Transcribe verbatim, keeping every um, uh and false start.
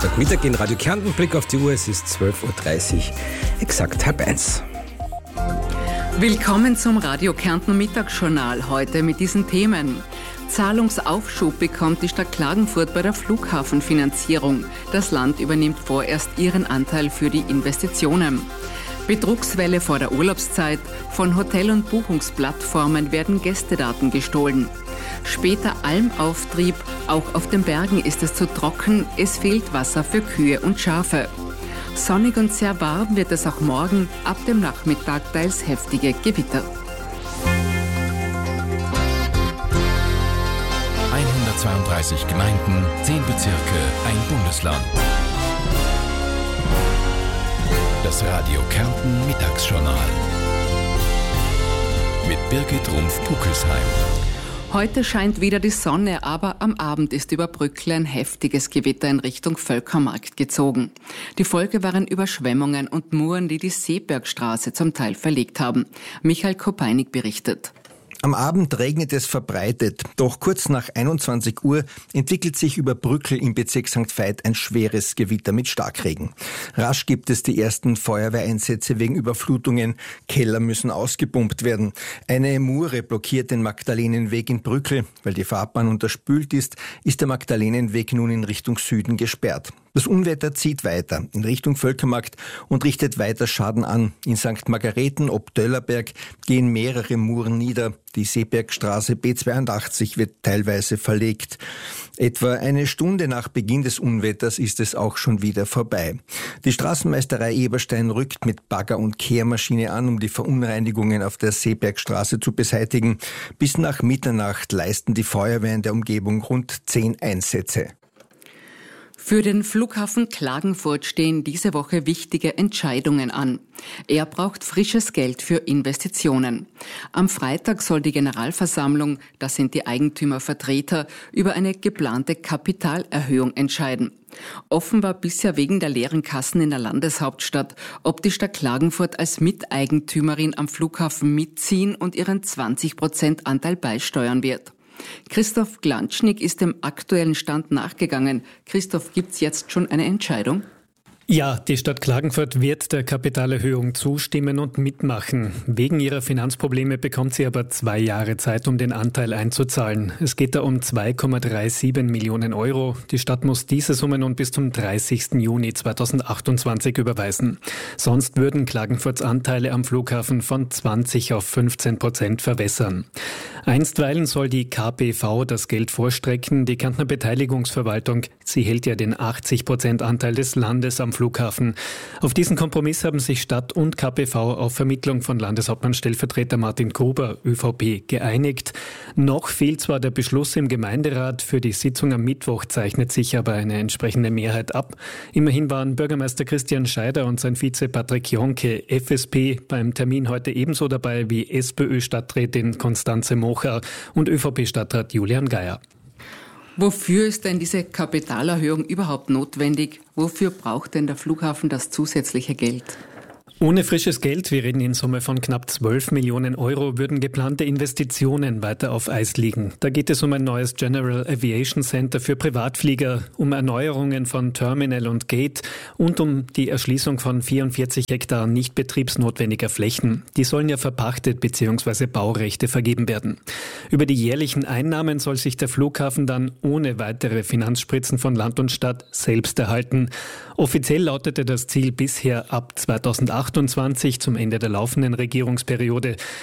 Montagmittag in Radio Kärnten. Blick auf die Uhr, es ist zwölf Uhr dreißig, exakt halb eins. Willkommen zum Radio Kärnten Mittagsjournal, heute mit diesen Themen. Zahlungsaufschub bekommt die Stadt Klagenfurt bei der Flughafenfinanzierung. Das Land übernimmt vorerst ihren Anteil für die Investitionen. Betrugswelle vor der Urlaubszeit. Von Hotel- und Buchungsplattformen werden Gästedaten gestohlen. Später Almauftrieb. Auch auf den Bergen ist es zu trocken. Es fehlt Wasser für Kühe und Schafe. Sonnig und sehr warm wird es auch morgen. Ab dem Nachmittag teils heftige Gewitter. hundertzweiunddreißig Gemeinden, zehn Bezirke, ein Bundesland. Das Radio Kärnten Mittagsjournal mit Birgit Rumpf-Puckelsheim. Heute scheint wieder die Sonne, aber am Abend ist über Brückle ein heftiges Gewitter in Richtung Völkermarkt gezogen. Die Folge waren Überschwemmungen und Muren, die die Seebergstraße zum Teil verlegt haben. Michael Kopeinig berichtet. Am Abend regnet es verbreitet, doch kurz nach einundzwanzig Uhr entwickelt sich über Brückl im Bezirk Sankt Veit ein schweres Gewitter mit Starkregen. Rasch gibt es die ersten Feuerwehreinsätze wegen Überflutungen. Keller müssen ausgepumpt werden. Eine Mure blockiert den Magdalenenweg in Brückl. Weil die Fahrbahn unterspült ist, ist der Magdalenenweg nun in Richtung Süden gesperrt. Das Unwetter zieht weiter in Richtung Völkermarkt und richtet weiter Schaden an. In Sankt Margareten ob Döllerberg gehen mehrere Muren nieder. Die Seebergstraße B zweiundachtzig wird teilweise verlegt. Etwa eine Stunde nach Beginn des Unwetters ist es auch schon wieder vorbei. Die Straßenmeisterei Eberstein rückt mit Bagger und Kehrmaschine an, um die Verunreinigungen auf der Seebergstraße zu beseitigen. Bis nach Mitternacht leisten die Feuerwehren der Umgebung rund zehn Einsätze. Für den Flughafen Klagenfurt stehen diese Woche wichtige Entscheidungen an. Er braucht frisches Geld für Investitionen. Am Freitag soll die Generalversammlung, das sind die Eigentümervertreter, über eine geplante Kapitalerhöhung entscheiden. Offen war bisher wegen der leeren Kassen in der Landeshauptstadt, ob die Stadt Klagenfurt als Miteigentümerin am Flughafen mitziehen und ihren zwanzig Prozent Anteil beisteuern wird. Christoph Glantschnik ist dem aktuellen Stand nachgegangen. Christoph, gibt's jetzt schon eine Entscheidung? Ja, die Stadt Klagenfurt wird der Kapitalerhöhung zustimmen und mitmachen. Wegen ihrer Finanzprobleme bekommt sie aber zwei Jahre Zeit, um den Anteil einzuzahlen. Es geht da um zwei Komma siebenunddreißig Millionen Euro. Die Stadt muss diese Summe nun bis zum dreißigsten Juni zweitausendachtundzwanzig überweisen. Sonst würden Klagenfurts Anteile am Flughafen von zwanzig auf fünfzehn Prozent verwässern. Einstweilen soll die K P V das Geld vorstrecken. Die Kärntner Beteiligungsverwaltung, sie hält ja den achtzig Prozent Anteil des Landes am Flughafen. Auf diesen Kompromiss haben sich Stadt und K P V auf Vermittlung von Landeshauptmann-Stellvertreter Martin Gruber, ÖVP, geeinigt. Noch fehlt zwar der Beschluss im Gemeinderat, für die Sitzung am Mittwoch zeichnet sich aber eine entsprechende Mehrheit ab. Immerhin waren Bürgermeister Christian Scheider und sein Vize Patrick Jonke, F S P, beim Termin heute ebenso dabei wie SPÖ-Stadträtin Konstanze Mocher und ÖVP-Stadtrat Julian Geier. Wofür ist denn diese Kapitalerhöhung überhaupt notwendig? Wofür braucht denn der Flughafen das zusätzliche Geld? Ohne frisches Geld, wir reden in Summe von knapp zwölf Millionen Euro, würden geplante Investitionen weiter auf Eis liegen. Da geht es um ein neues General Aviation Center für Privatflieger, um Erneuerungen von Terminal und Gate und um die Erschließung von vierundvierzig Hektar nicht betriebsnotwendiger Flächen. Die sollen ja verpachtet bzw. Baurechte vergeben werden. Über die jährlichen Einnahmen soll sich der Flughafen dann ohne weitere Finanzspritzen von Land und Stadt selbst erhalten. Offiziell lautete das Ziel bisher ab zweitausendachtundzwanzig zum Ende der laufenden Regierungsperiode